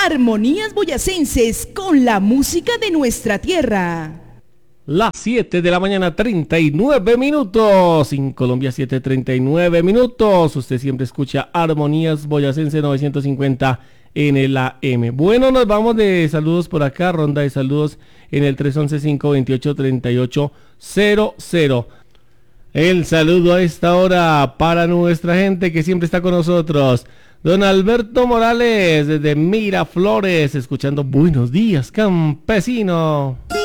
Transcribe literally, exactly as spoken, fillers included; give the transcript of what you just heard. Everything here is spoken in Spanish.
Armonías boyacenses con la música de nuestra tierra. Las siete de la mañana, treinta y nueve minutos. En Colombia, siete treinta y nueve minutos. Usted siempre escucha Armonías Boyacense novecientos cincuenta en el A M. Bueno, nos vamos de saludos por acá. Ronda de saludos en el tres once, cinco veintiocho, treinta y ocho cero cero. El saludo a esta hora para nuestra gente que siempre está con nosotros. Don Alberto Morales desde Miraflores, escuchando Buenos Días, Campesino.